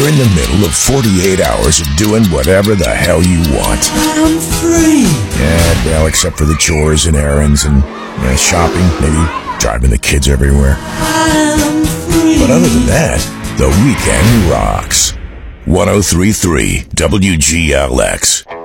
You're in the middle of 48 hours of doing whatever the hell you want. I'm free. Yeah, well, except for the chores and errands and shopping, maybe driving the kids everywhere. I'm free. But other than that, the weekend rocks. 103.3 WGLX.